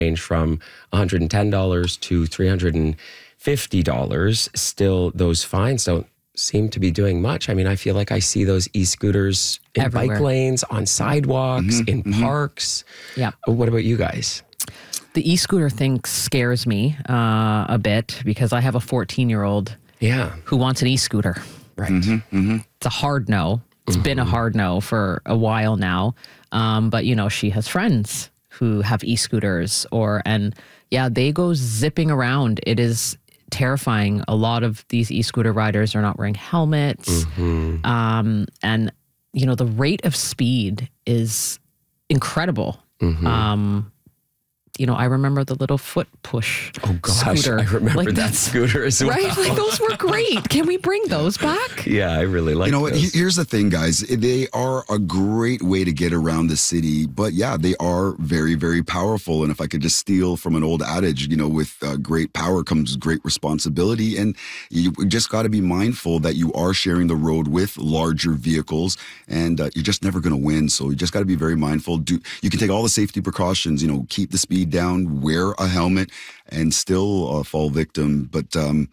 range from $110 to $350. Still, those fines don't seem to be doing much. I mean, I feel like I see those e-scooters in everywhere. bike lanes, on sidewalks, in parks. Yeah. What about you guys? The e-scooter thing scares me a bit because I have a 14-year-old who wants an e-scooter. Right. It's a hard no. It's been a hard no for a while now. But, she has friends who have e-scooters they go zipping around. It is terrifying. A lot of these e-scooter riders are not wearing helmets. And, the rate of speed is incredible. I remember the little foot push scooter. I remember that scooter as well. Right? Like, those were great. Can we bring those back? Yeah, I really like those. What? Here's the thing, guys. They are a great way to get around the city, but they are very, very powerful. And if I could just steal from an old adage, with great power comes great responsibility. And you just got to be mindful that you are sharing the road with larger vehicles, and you're just never going to win. So you just got to be very mindful. You can take all the safety precautions, keep the speed down, wear a helmet, and still fall victim. But again,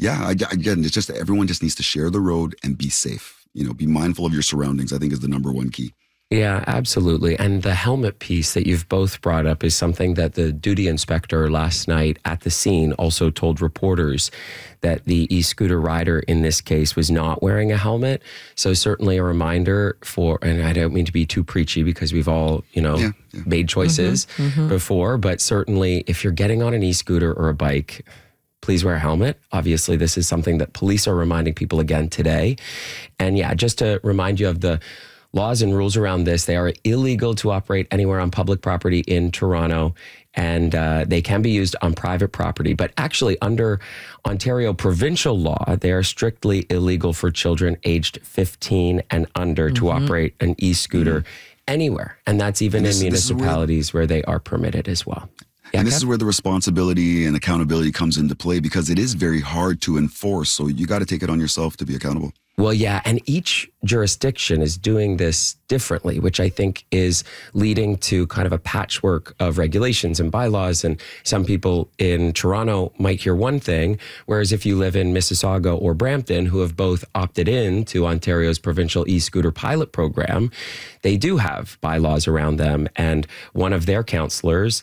it's just everyone just needs to share the road and be safe. Be mindful of your surroundings, I think, is the number one key. Yeah, absolutely. And the helmet piece that you've both brought up is something that the duty inspector last night at the scene also told reporters that the e-scooter rider in this case was not wearing a helmet. So certainly a reminder and I don't mean to be too preachy because we've all, made choices before, but certainly if you're getting on an e-scooter or a bike, please wear a helmet. Obviously, this is something that police are reminding people again today. And just to remind you of the laws and rules around this, they are illegal to operate anywhere on public property in Toronto, and they can be used on private property. But actually, under Ontario provincial law, they are strictly illegal for children aged 15 and under to operate an e-scooter anywhere. And that's even in municipalities where they are permitted as well. And this is where the responsibility and accountability comes into play, because it is very hard to enforce. So you got to take it on yourself to be accountable. Well, yeah, and each jurisdiction is doing this differently, which I think is leading to kind of a patchwork of regulations and bylaws. And some people in Toronto might hear one thing, whereas if you live in Mississauga or Brampton, who have both opted in to Ontario's provincial e-scooter pilot program, they do have bylaws around them. And one of their councillors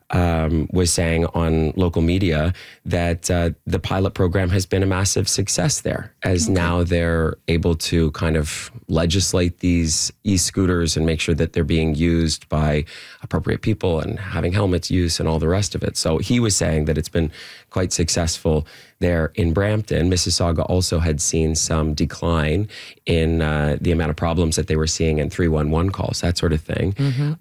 was saying on local media that the pilot program has been a massive success there, as now they're able to kind of legislate these e-scooters and make sure that they're being used by appropriate people and having helmets use and all the rest of it. So he was saying that it's been quite successful there in Brampton. Mississauga also had seen some decline in the amount of problems that they were seeing in 311 calls, that sort of thing.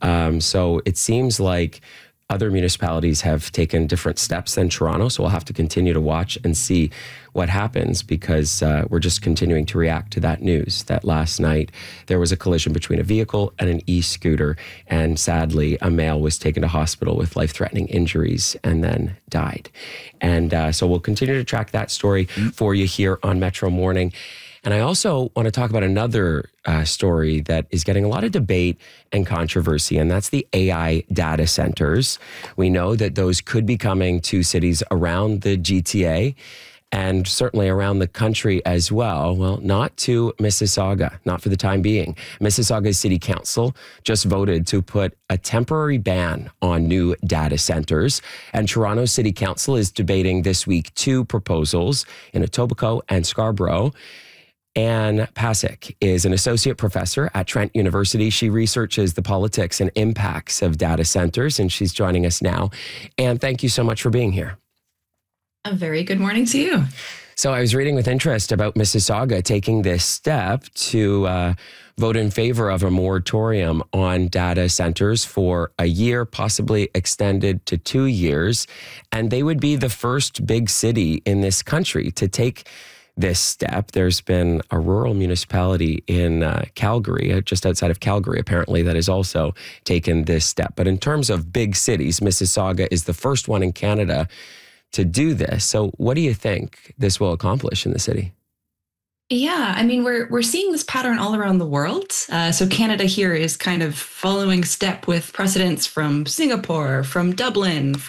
So it seems like other municipalities have taken different steps than Toronto, so we'll have to continue to watch and see what happens, because we're just continuing to react to that news that last night there was a collision between a vehicle and an e-scooter, and sadly a male was taken to hospital with life-threatening injuries and then died. And so we'll continue to track that story for you here on Metro Morning. And I also want to talk about another story that is getting a lot of debate and controversy, and that's the AI data centers. We know that those could be coming to cities around the GTA and certainly around the country as well. Well, not to Mississauga, not for the time being. Mississauga's City Council just voted to put a temporary ban on new data centers, and Toronto City Council is debating this week 2 proposals in Etobicoke and Scarborough. Anne Pasek is an associate professor at Trent University. She researches the politics and impacts of data centers, and she's joining us now. Anne, thank you so much for being here. A very good morning to you. So I was reading with interest about Mississauga taking this step to vote in favor of a moratorium on data centers for a year, possibly extended to 2 years. And they would be the first big city in this country to take this step. There's been a rural municipality in Calgary, just outside of Calgary, apparently, that has also taken this step. But in terms of big cities, Mississauga is the first one in Canada to do this. So what do you think this will accomplish in the city? Yeah, I mean, we're seeing this pattern all around the world. So Canada here is kind of following step with precedents from Singapore, from Dublin,